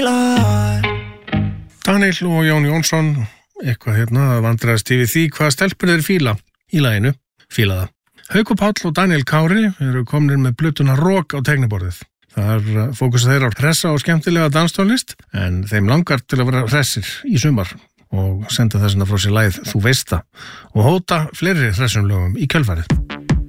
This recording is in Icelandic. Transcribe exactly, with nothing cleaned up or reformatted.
Daniel og Jón Jónsson, eitthvað hérna að vandræðast yfir því hvað stelpur þeir fíla í laginu, fíla það. Haukur Páll og Daniel Kári eru komnir með plötuna Rock á tekniborðið. Þar fókusa þeir á hressa og skemmtilega danstónlist, en þeim langar til að vera hressir í sumar og senda þessina frá sér lagið Þú veist það og hóta fleiri hressum lögum í kjölfarið.